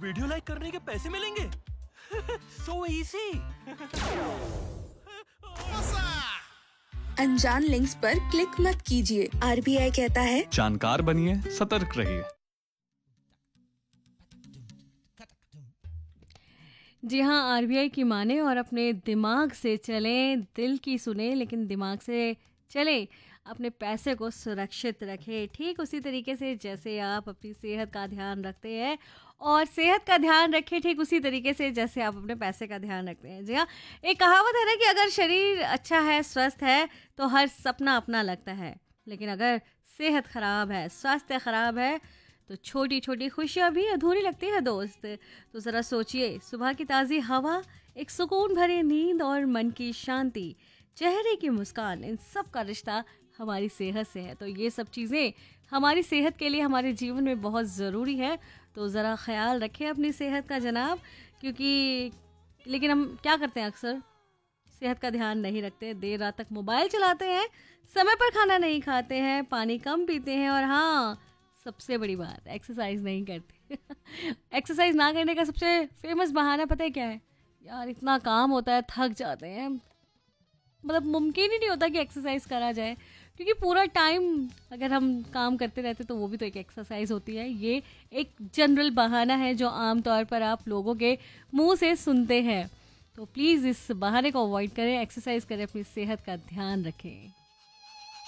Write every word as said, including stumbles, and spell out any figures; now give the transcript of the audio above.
Video like करने के पैसे मिलेंगे। So easy. अनजान लिंक्स पर क्लिक मत कीजिए। आरबीआई कहता है जानकार बनिए, सतर्क रहिए। जी हाँ, आरबीआई की माने और अपने दिमाग से चलें, दिल की सुने लेकिन दिमाग से चले, अपने पैसे को सुरक्षित रखें। ठीक उसी तरीके से जैसे आप अपनी सेहत का ध्यान रखते हैं और सेहत का ध्यान रखें ठीक उसी तरीके से जैसे आप अपने पैसे का ध्यान रखते हैं। जी हाँ, एक कहावत है ना कि अगर शरीर अच्छा है, स्वस्थ है तो हर सपना अपना लगता है, लेकिन अगर सेहत खराब है, स्वास्थ्य खराब है तो छोटी छोटी खुशियाँ भी अधूरी लगती है दोस्त। तो ज़रा सोचिए, सुबह की ताज़ी हवा, एक सुकून भरी नींद और मन की शांति, चेहरे की मुस्कान, इन सब का रिश्ता हमारी सेहत से है। तो ये सब चीज़ें हमारी सेहत के लिए हमारे जीवन में बहुत ज़रूरी है। तो ज़रा ख्याल रखें अपनी सेहत का जनाब, क्योंकि लेकिन हम क्या करते हैं, अक्सर सेहत का ध्यान नहीं रखते, देर रात तक मोबाइल चलाते हैं, समय पर खाना नहीं खाते हैं, पानी कम पीते हैं और हाँ, सबसे बड़ी बात, एक्सरसाइज नहीं करते। एक्सरसाइज ना करने का सबसे फेमस बहाना पता है क्या है? यार इतना काम होता है, थक जाते हैं, मतलब मुमकिन ही नहीं होता कि एक्सरसाइज करा जाए, क्योंकि पूरा टाइम अगर हम काम करते रहते तो वो भी तो एक एक्सरसाइज होती है। ये एक जनरल बहाना है जो आम तौर पर आप लोगों के मुंह से सुनते हैं। तो प्लीज़ इस बहाने को अवॉइड करें, एक्सरसाइज करें, अपनी सेहत का ध्यान रखें।